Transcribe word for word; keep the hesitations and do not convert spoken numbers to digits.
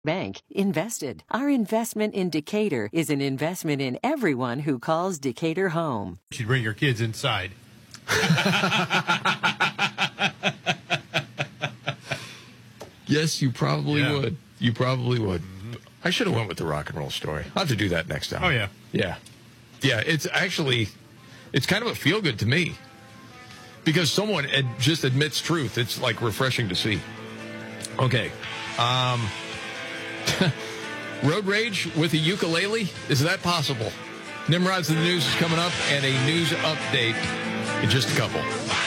Bank invested. Our investment in Decatur is an investment in everyone who calls Decatur home. You should bring your kids inside. Yes, you probably Yeah. would. You probably would. I should have went with the rock and roll story. I'll have to do that next time. Oh, yeah. Yeah. Yeah, it's actually, it's kind of a feel-good to me. Because someone ad- just admits truth. It's, like, refreshing to see. Okay. Um, road rage with a ukulele? Is that possible? Nimrod's in the News is coming up, and a news update in just a couple.